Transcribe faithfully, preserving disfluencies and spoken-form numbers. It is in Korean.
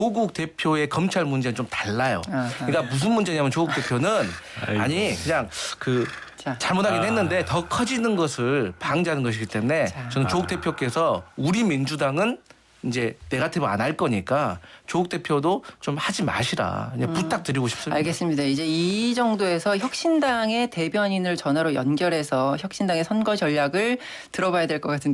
조국 대표의 검찰 문제는 좀 달라요. 아하. 그러니까 무슨 문제냐면 조국 대표는 아니 그냥 그 자. 잘못하긴 아. 했는데 더 커지는 것을 방지하는 것이기 때문에 자. 저는 조국 대표께서 우리 민주당은 이제 네거티브 안 할 거니까 조국 대표도 좀 하지 마시라 그냥 부탁드리고 싶습니다. 알겠습니다. 이제 이 정도에서 혁신당의 대변인을 전화로 연결해서 혁신당의 선거 전략을 들어봐야 될 것 같은데.